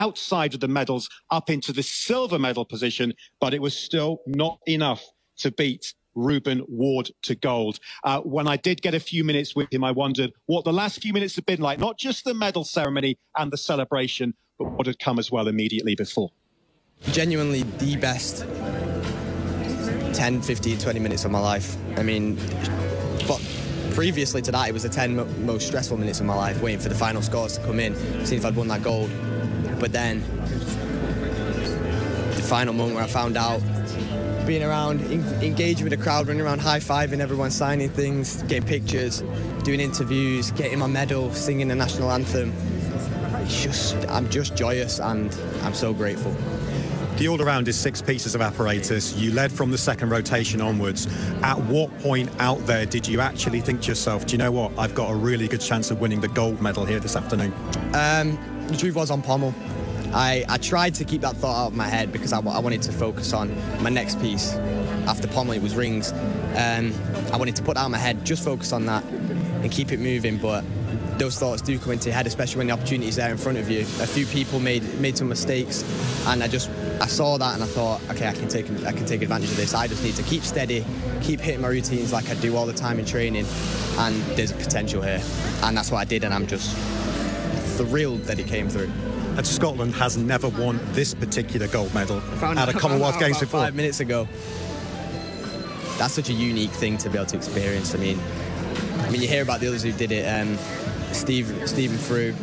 outside of the medals up into the silver medal position, but it was still not enough to beat Ruben Ward to gold. When I did get a few minutes with him, I wondered what the last few minutes had been like, not just the medal ceremony and the celebration, but what had come as well immediately before. Genuinely the best 10, 15, 20 minutes of my life. I mean, but previously to that, it was the 10 most stressful minutes of my life, waiting for the final scores to come in, seeing if I'd won that gold. But then, the final moment where I found out, being around, engaging with the crowd, running around high-fiving everyone, signing things, getting pictures, doing interviews, getting my medal, singing the national anthem. I'm just joyous and I'm so grateful. The all-around is 6 pieces of apparatus. You led from the second rotation onwards. At what point out there did you actually think to yourself, do you know what, I've got a really good chance of winning the gold medal here this afternoon? The truth was on pommel. I tried to keep that thought out of my head because I wanted to focus on my next piece. After pommel, it was rings. I wanted to put that out of my head, just focus on that and keep it moving, but those thoughts do come into your head, especially when the opportunity is there in front of you. A few people made some mistakes, and I saw that and I thought, okay, I can take advantage of this. I just need to keep steady, keep hitting my routines like I do all the time in training, and there's potential here. And that's what I did, and I'm just thrilled that it came through. And Scotland has never won this particular gold medal at a Commonwealth Games before. 5 minutes ago. That's such a unique thing to be able to experience. I mean, you hear about the others who did it. Stephen Frew.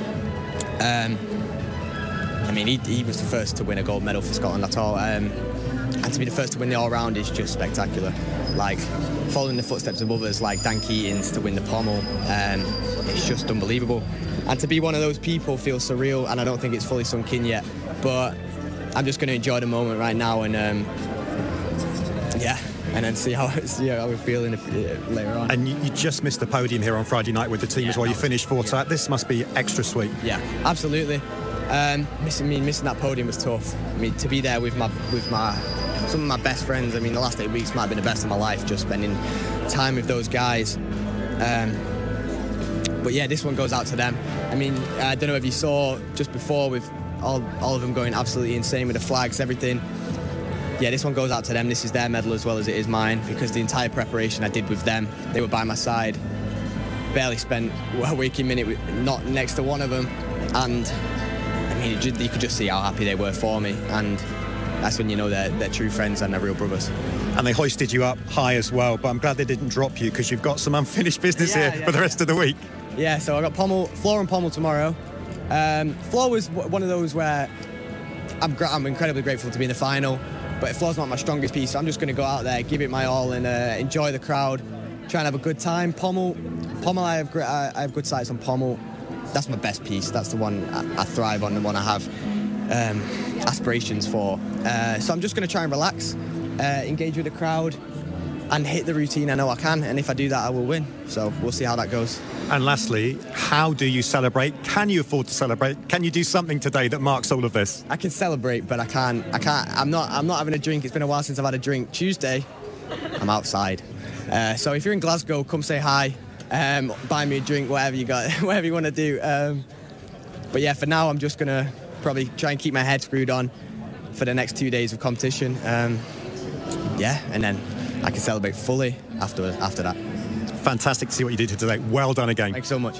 I mean, he was the first to win a gold medal for Scotland at all. And to be the first to win the all-round is just spectacular. Like, following the footsteps of others like Dan Keatings to win the pommel, it's just unbelievable. And to be one of those people feels surreal, and I don't think it's fully sunk in yet. But I'm just going to enjoy the moment right now, and yeah, and then see how we're feeling later on. And you just missed the podium here on Friday night with the team as well. You finished fourth, so this must be extra sweet. Yeah, absolutely. Missing that podium was tough. I mean, to be there with some of my best friends. I mean, the last 8 weeks might have been the best of my life, just spending time with those guys. But yeah, this one goes out to them. I mean, I don't know if you saw just before with all of them going absolutely insane with the flags, everything. Yeah, this one goes out to them. This is their medal as well as it is mine, because the entire preparation I did with them, they were by my side. Barely spent a waking minute not next to one of them. And I mean, you could just see how happy they were for me. And that's when you know they're true friends and they're real brothers. And they hoisted you up high as well, but I'm glad they didn't drop you, because you've got some unfinished business here for the rest of the week. Yeah, so I got floor and pommel tomorrow. Floor was one of those where I'm incredibly grateful to be in the final, but floor's not my strongest piece, so I'm just going to go out there, give it my all, and enjoy the crowd, try and have a good time. Pommel, I have good sights on pommel. That's my best piece. That's the one I thrive on, the one I have aspirations for. So I'm just going to try and relax, engage with the crowd, and hit the routine I know I can, and if I do that, I will win. So we'll see how that goes. And lastly, how do you celebrate? Can you afford to celebrate? Can you do something today that marks all of this? I can celebrate, but I can't. I'm not having a drink. It's been a while since I've had a drink. Tuesday, I'm outside. So if you're in Glasgow, come say hi. Buy me a drink, whatever you got, whatever you want to do. But yeah, for now, I'm just gonna probably try and keep my head screwed on for the next 2 days of competition. Yeah, and then I can celebrate fully after that. Fantastic to see what you did here today. Well done again. Thanks so much.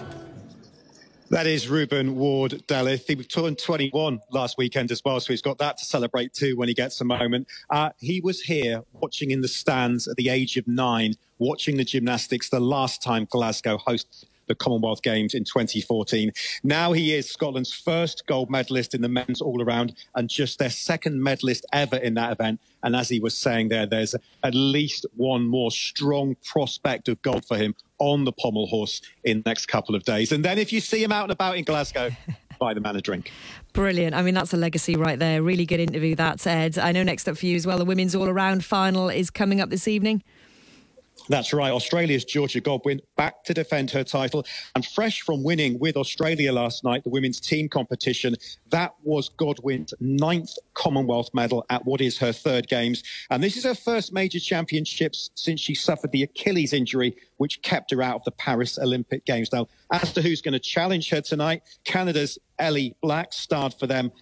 That is Ruben Ward-Delith. He turned 21 last weekend as well, so he's got that to celebrate too when he gets a moment. He was here watching in the stands at the age of 9, watching the gymnastics the last time Glasgow hosted the Commonwealth Games in 2014. Now he is Scotland's first gold medalist in the men's all-around and just their second medalist ever in that event. And as he was saying there's at least one more strong prospect of gold for him on the pommel horse in the next couple of days. And then if you see him out and about in Glasgow, buy the man a drink. Brilliant. I mean, that's a legacy right there. Really good interview, that, Ed. I know next up for you as well, the women's all-around final is coming up this evening. That's right. Australia's Georgia Godwin back to defend her title, and fresh from winning with Australia last night, the women's team competition. That was Godwin's 9th Commonwealth medal at what is her 3rd Games. And this is her first major championships since she suffered the Achilles injury, which kept her out of the Paris Olympic Games. Now, as to who's going to challenge her tonight, Canada's Ellie Black starred for them